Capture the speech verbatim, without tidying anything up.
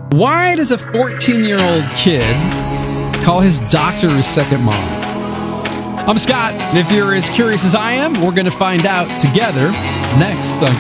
Why does a fourteen-year-old kid call his doctor his second mom? I'm Scott, and if you're as curious as I am, we're going to find out together next on